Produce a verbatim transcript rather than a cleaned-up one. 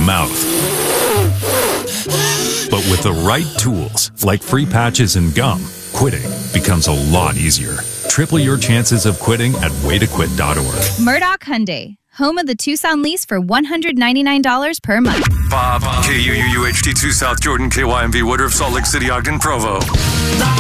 mouth. But with the right tools, like free patches and gum, quitting becomes a lot easier. Triple your chances of quitting at way to quit dot org. Murdoch Hyundai, home of the Tucson lease for one hundred ninety-nine dollars per month. Bob, K U U U H D two South Jordan, K Y M V Woodruff, Salt Lake City, Ogden, Provo.